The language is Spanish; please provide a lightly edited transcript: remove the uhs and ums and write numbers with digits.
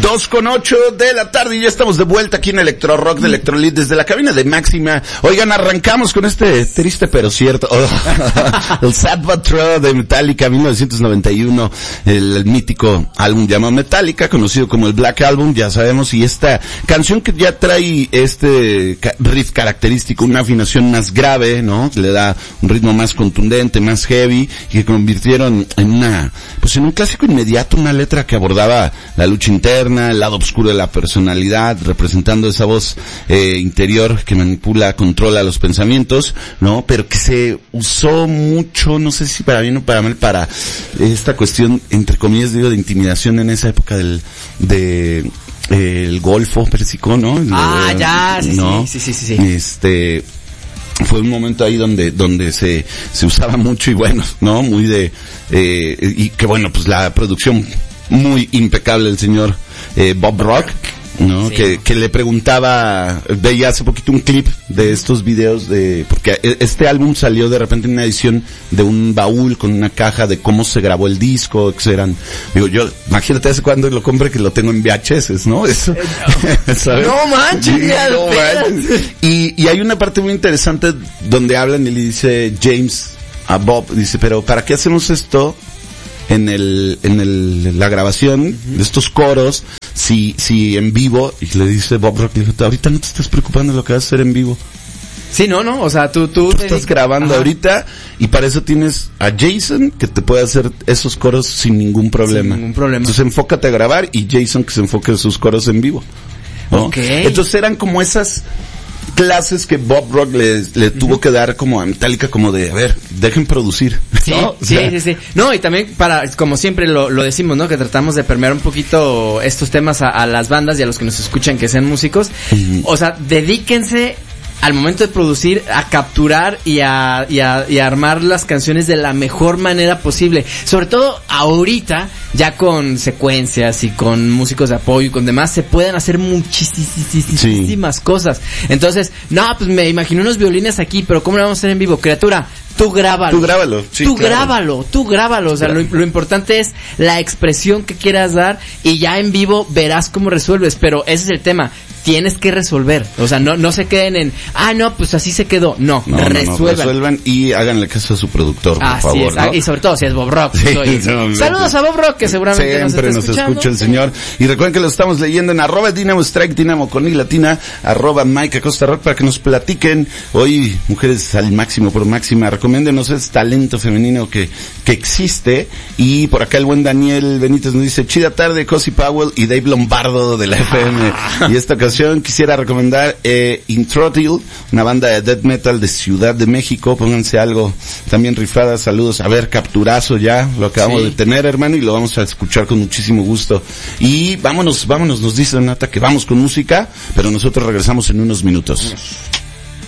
2:08 de la tarde y ya estamos de vuelta aquí en Electro Rock de Electrolit desde la cabina de Máxima. Oigan, arrancamos con este triste pero cierto, el Sad But True de Metallica, 1991, el mítico álbum llamado Metallica, conocido como el Black Album, ya sabemos, y esta canción que ya trae este riff característico, una afinación más grave, ¿no? Le da un ritmo más contundente, más heavy, y que convirtieron en en un clásico inmediato, una letra que abordaba la lucha interna, el lado oscuro de la personalidad, representando esa voz interior que manipula, controla los pensamientos, ¿no? Pero que se usó mucho, no sé si para bien o para mal, para esta cuestión, entre comillas, digo, de intimidación en esa época el Golfo Pérsico, ¿no? Sí. Fue un momento ahí donde se usaba mucho y bueno, ¿no? Muy y que bueno, pues la producción muy impecable del señor Bob Rock, ¿no? Sí. Que le preguntaba, veía hace poquito un clip de estos videos porque este álbum salió de repente en una edición de un baúl con una caja de cómo se grabó el disco, imagínate hace cuando lo compré que lo tengo en VHS, ¿no? Eso, ¿sabes? No manches, y hay una parte muy interesante donde hablan y le dice James a Bob, dice, pero ¿para qué hacemos esto en la grabación de estos coros si en vivo? Y le dice Bob Rock, ahorita no te estás preocupando de lo que vas a hacer en vivo. Sí, no, o sea, tú estás grabando ahorita y para eso tienes a Jason que te puede hacer esos coros sin ningún problema. Entonces enfócate a grabar y Jason que se enfoque en sus coros en vivo, ¿no? Okay. Entonces eran como esas clases que Bob Rock le tuvo que dar como a Metallica, como de, a ver, dejen producir, ¿no? Sí. No, y también como siempre lo decimos, ¿no? Que tratamos de permear un poquito estos temas a las bandas y a los que nos escuchan que sean músicos. O sea, dedíquense al momento de producir a capturar y a armar las canciones de la mejor manera posible. Sobre todo ahorita, ya con secuencias y con músicos de apoyo y con demás, se pueden hacer muchísimas cosas. Entonces, pues me imagino unos violines aquí, pero ¿cómo lo vamos a hacer en vivo? Criatura, tú grábalo. Tú grábalo. O sea, lo importante es la expresión que quieras dar y ya en vivo verás cómo resuelves. Pero ese es el tema. Tienes que resolver. O sea, no se queden en, pues así se quedó. No, resuelvan y háganle caso a su productor, por favor. ¿no? Y sobre todo si es Bob Rock. Saludos a Bob Rock, que seguramente siempre nos escucha el señor. Y recuerden que lo estamos leyendo en @DynamoStrike, Dynamo con I latina, @Mike Acosta Rock, para que nos platiquen. Hoy, mujeres al máximo por Máxima, recomiéndenos ese talento femenino que existe. Y por acá el buen Daniel Benítez nos dice, chida tarde, Cosi Powell y Dave Lombardo de la FM. Y esta ocasión quisiera recomendar In Throttle, una banda de death metal de Ciudad de México. Pónganse algo también rifada. Saludos. A ver, capturazo ya, lo acabamos de tener, hermano, y lo vamos a escuchar con muchísimo gusto. Y vámonos, nos dice Nata que vamos con música, pero nosotros regresamos en unos minutos.